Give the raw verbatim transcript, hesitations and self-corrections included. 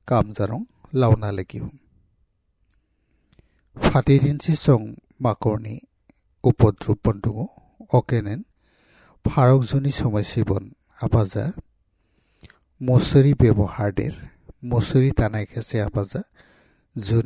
কামজারং লাউনা লেগিও ফাটিদিনসি সং মাকরনি উপদ্রুপ বন্ধুগো অকেনেন ফারকজনী সময় সিবন আবাজা মসুরি ব্যবহারদের মসুরি তানাই খেসে আবাজা